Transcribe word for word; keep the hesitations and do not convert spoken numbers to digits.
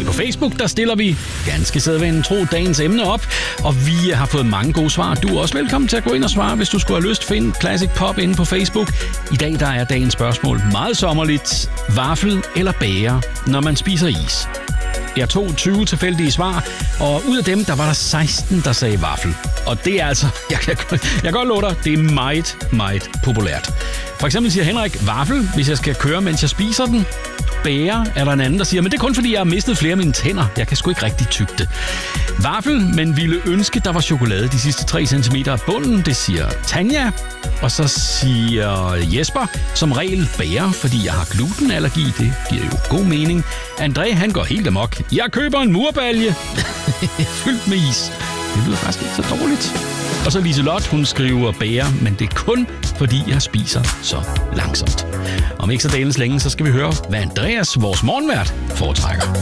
på Facebook, der stiller vi ganske sædvanligt tro dagens emne op, og vi har fået mange gode svar. Du er også velkommen til at gå ind og svare, hvis du skulle have lyst. Find Classic Pop inde på Facebook. I dag der er dagens spørgsmål meget sommerligt. Vaffel eller bager, når man spiser is? Jeg tog tyve tilfældige svar, og ud af dem, der var der seksten, der sagde vaffel. Og det er altså, jeg kan, jeg kan godt love dig, det er meget, meget populært. For eksempel siger Henrik, vaffel, hvis jeg skal køre, mens jeg spiser den. Bager er der en anden, der siger, men det er kun fordi, jeg har mistet flere af mine tænder. Jeg kan sgu ikke rigtig tygge det. Vaffel, men ville ønske, der var chokolade de sidste tre centimeter af bunden, det siger Tanja. Og så siger Jesper, som regel bager, fordi jeg har glutenallergi. Det giver jo god mening. André, han går helt amok. Jeg køber en murbalje fyldt med is. Det lyder faktisk ikke så dårligt. Og så Liselot, hun skriver bager, men det er kun fordi jeg spiser så langsomt. Om ikke så dalens længe, så skal vi høre, hvad Andreas, vores morgenvært, foretrækker.